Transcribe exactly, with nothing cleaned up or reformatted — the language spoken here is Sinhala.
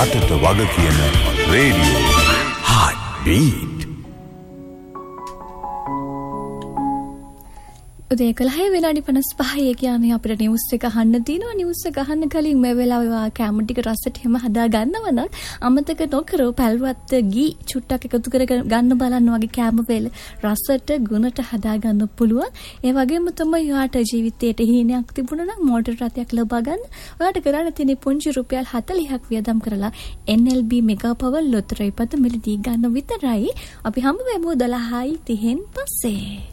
රටට වග කියන රේඩියෝ Heart Beat. උදේ එකොළහයි විනාඩි පනස් පහයි කියන්නේ අපිට නිවුස් එක අහන්න තියෙනවා. නිවුස් එක අහන්න කලින් මේ වෙලාවේ කැම ටික රසට හැම හදා ගන්නව නම් අමතක නොකර පැල්වත් ගී චුට්ටක් එකතු කර ගන්න බලන්න වගේ කැම වේල රසට ගුණට හදා ගන්න පුළුවන්. ඒ වගේම තමයි ඔයාට ජීවිතේට හීනයක් තිබුණා නම් මෝටර් රථයක් ලබා ගන්න ඔයාට කරන්න තියෙන පුංචි රුපියල් හතළිහක් වියදම් කරලා එන් එල් බී මෙගා පවර් ලොතරැයි පත මිලදී ගන්න විතරයි. අපි හම්බ වෙමු දොළහයි තිහෙන් පස්සේ.